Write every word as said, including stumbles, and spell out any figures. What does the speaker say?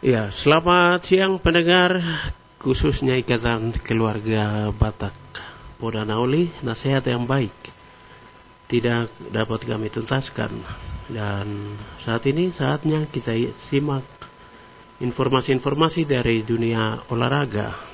Ya, selamat siang pendengar, khususnya Ikatan Keluarga Batak Podanauli. Nasihat yang baik tidak dapat kami tuntaskan. Dan saat ini saatnya kita simak informasi-informasi dari dunia olahraga.